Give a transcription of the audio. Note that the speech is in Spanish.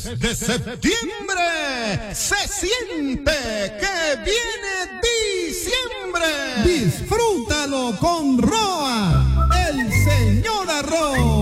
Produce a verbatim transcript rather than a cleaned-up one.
Desde septiembre se siente que viene diciembre. Disfrútalo con Roa, el señor Arroz.